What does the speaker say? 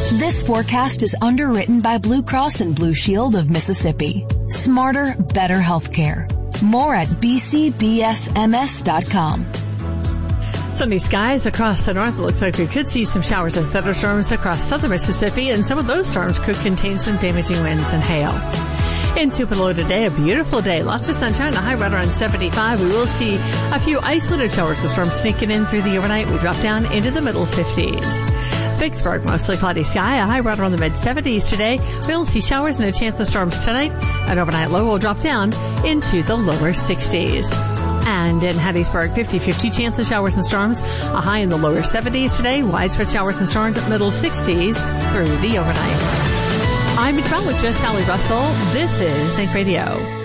This forecast is underwritten by Blue Cross and Blue Shield of Mississippi. Smarter, better healthcare. More at bcbsms.com. Sunny skies across the north. It looks like we could see some showers and thunderstorms across southern Mississippi, and some of those storms could contain some damaging winds and hail. In Tupelo today, a beautiful day. Lots of sunshine, a high right around 75. We will see a few isolated showers of storms sneaking in through the overnight. We drop down into the middle 50s. Vicksburg, mostly cloudy sky, a high right around the mid-70s today. We'll see showers and a chance of storms tonight. An overnight low will drop down into the lower 60s. And in Hattiesburg, 50-50 chance of showers and storms, a high in the lower 70s today. Widespread showers and storms at middle 60s through the overnight. I'm meteorologist Allie Russell. This is Think Radio.